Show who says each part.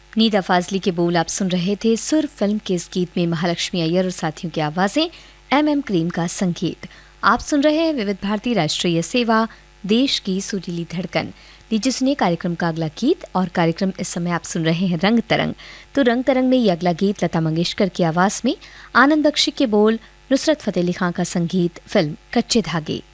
Speaker 1: नीदा फाजली के बोल आप सुन रहे थे। सुर फिल्म के इस गीत में महालक्ष्मी अय्यर और साथियों की आवाजें, एम करीम का संगीत। आप सुन रहे हैं विविध भारती राष्ट्रीय सेवा, देश की सुरीली धड़कन। लीजिए सुनिए कार्यक्रम का अगला गीत। और कार्यक्रम इस समय आप सुन रहे हैं रंग तरंग। तो रंग तरंग में ये अगला गीत लता मंगेशकर की आवाज में, आनंद बख्शी के बोल, नुसरत फतेह अली खां का संगीत, फिल्म कच्चे धागे।